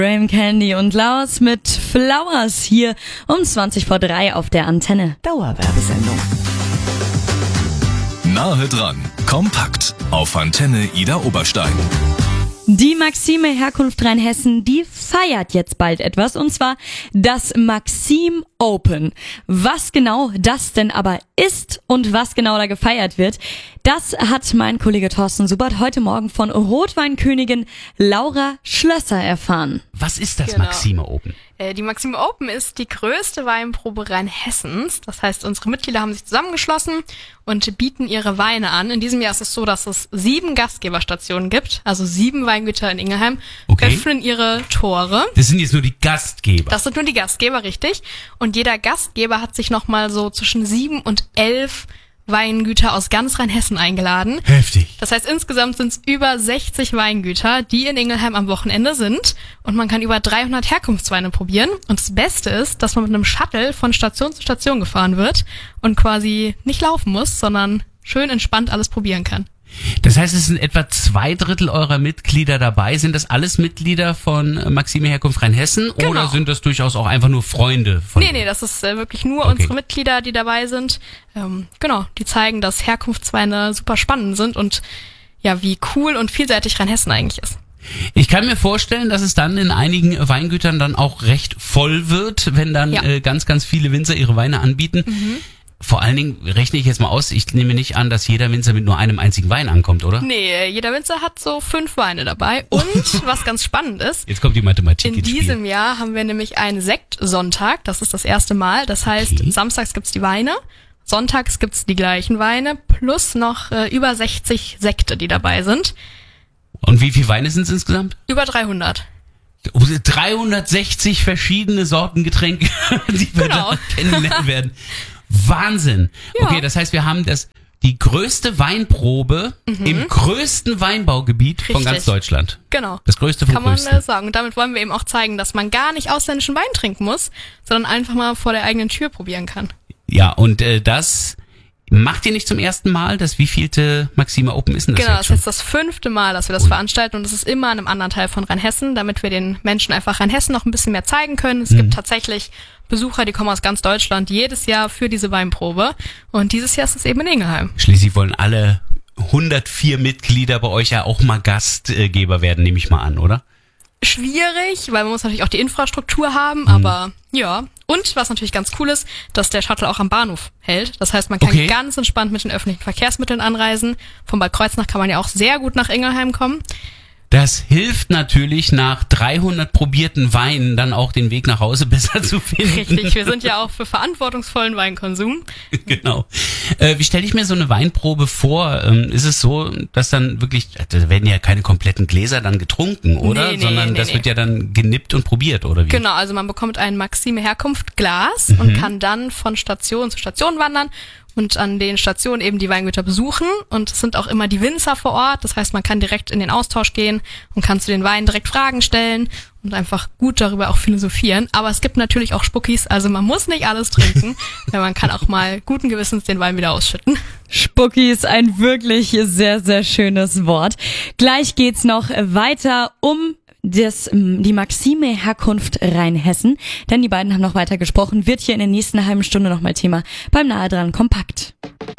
Graham Candy und Laus mit Flowers hier um 3:20 auf der Antenne. Dauerwerbesendung. Nahe dran, kompakt auf Antenne Ida Oberstein. Die Maxime Herkunft Rheinhessen, die feiert jetzt bald etwas, und zwar das Maxim Open. Was genau das denn aber ist und was genau da gefeiert wird, das hat mein Kollege Thorsten Subert heute Morgen von Rotweinkönigin Laura Schlösser erfahren. Was ist das Genau. Maxime Open? Die Maxime Open ist die größte Weinprobe Rheinhessens. Das heißt, unsere Mitglieder haben sich zusammengeschlossen und bieten ihre Weine an. In diesem Jahr ist es so, dass es 7 Gastgeberstationen gibt, also 7 Weingüter in Ingelheim, Okay. öffnen ihre Tore. Das sind jetzt nur die Gastgeber. Das sind nur die Gastgeber, richtig. Und jeder Gastgeber hat sich nochmal so zwischen 7 und 11 Weingüter aus ganz Rheinhessen eingeladen. Heftig. Das heißt, insgesamt sind es über 60 Weingüter, die in Ingelheim am Wochenende sind. Und man kann über 300 Herkunftsweine probieren. Und das Beste ist, dass man mit einem Shuttle von Station zu Station gefahren wird und quasi nicht laufen muss, sondern schön entspannt alles probieren kann. Das heißt, es sind etwa 2/3 eurer Mitglieder dabei. Sind das alles Mitglieder von Maxime Herkunft Rheinhessen? Genau. Oder sind das durchaus auch einfach nur Freunde von? Nee, das ist wirklich nur Okay. unsere Mitglieder, die dabei sind. Genau, die zeigen, dass Herkunftsweine super spannend sind und ja, wie cool und vielseitig Rheinhessen eigentlich ist. Ich kann mir vorstellen, dass es dann in einigen Weingütern dann auch recht voll wird, wenn dann Ja. ganz, ganz viele Winzer ihre Weine anbieten. Vor allen Dingen rechne ich jetzt mal aus, ich nehme nicht an, dass jeder Winzer mit nur einem einzigen Wein ankommt, oder? Nee, jeder Winzer hat so 5 Weine dabei. Und was ganz spannend ist, Jetzt kommt die Mathematik in ins Spiel. diesem Jahr haben wir nämlich einen Sektsonntag. Das ist das erste Mal. Das heißt, Okay. samstags gibt's die Weine, sonntags gibt's die gleichen Weine, plus noch über 60 Sekte, die dabei sind. Und wie viele Weine sind es insgesamt? Über 300. 360 verschiedene Sorten Getränke, die wir Genau. da kennenlernen werden. Wahnsinn. Ja. Okay, das heißt, wir haben die größte Weinprobe im größten Weinbaugebiet von ganz Richtig. Deutschland. Genau. Das größte vom Kann man größten. sagen. Und damit wollen wir eben auch zeigen, dass man gar nicht ausländischen Wein trinken muss, sondern einfach mal vor der eigenen Tür probieren kann. Ja, und das macht ihr nicht zum ersten Mal. Das wievielte Maxime Open ist denn das Genau, jetzt das schon? ist das 5. Mal, dass wir das veranstalten, und es ist immer in einem anderen Teil von Rheinhessen, damit wir den Menschen einfach Rheinhessen noch ein bisschen mehr zeigen können. Es gibt tatsächlich Besucher, die kommen aus ganz Deutschland jedes Jahr für diese Weinprobe, und dieses Jahr ist es eben in Ingelheim. Schließlich wollen alle 104 Mitglieder bei euch ja auch mal Gastgeber werden, nehme ich mal an, oder? Schwierig, weil man muss natürlich auch die Infrastruktur haben, aber ja. Und was natürlich ganz cool ist, dass der Shuttle auch am Bahnhof hält. Das heißt, man kann Okay. ganz entspannt mit den öffentlichen Verkehrsmitteln anreisen. Von Bad Kreuznach kann man ja auch sehr gut nach Ingelheim kommen. Das hilft natürlich, nach 300 probierten Weinen dann auch den Weg nach Hause besser zu finden. Richtig, wir sind ja auch für verantwortungsvollen Weinkonsum. Genau. Wie stelle ich mir so eine Weinprobe vor? Ist es so, dass dann wirklich, da werden ja keine kompletten Gläser dann getrunken, oder? Nee, Sondern das nee. wird ja dann genippt und probiert, oder wie? Genau, also man bekommt ein Maxime Herkunft Glas und kann dann von Station zu Station wandern und an den Stationen eben die Weingüter besuchen, und es sind auch immer die Winzer vor Ort. Das heißt, man kann direkt in den Austausch gehen und kann zu den Weinen direkt Fragen stellen und einfach gut darüber auch philosophieren. Aber es gibt natürlich auch Spuckis, also man muss nicht alles trinken, denn man kann auch mal guten Gewissens den Wein wieder ausschütten. Spucki ist ein wirklich sehr, sehr schönes Wort. Gleich geht's noch weiter um die Maxime Herkunft Rheinhessen, denn die beiden haben noch weiter gesprochen, wird hier in der nächsten halben Stunde nochmal Thema beim Nahe dran Kompakt.